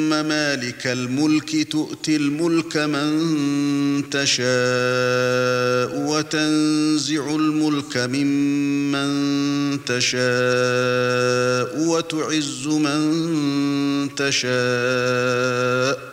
مالك الملك تؤتي الملك من تشاء وتنزع الملك ممن تشاء وتعز من تشاء